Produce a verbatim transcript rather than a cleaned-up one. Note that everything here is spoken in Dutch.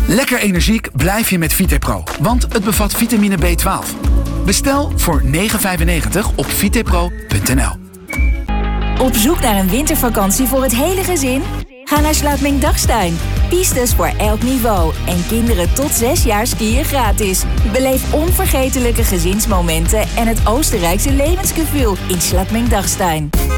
Lekker energiek blijf je met Vitepro, want het bevat vitamine B twaalf. Bestel voor negen vijfennegentig op vitepro punt n l. Op zoek naar een wintervakantie voor het hele gezin? Ga naar Sluitming-Dachstein. Pistes voor elk niveau. En kinderen tot zes jaar skiën gratis. Beleef onvergetelijke gezinsmomenten en het Oostenrijkse levensgevoel in Sluitming-Dachstein.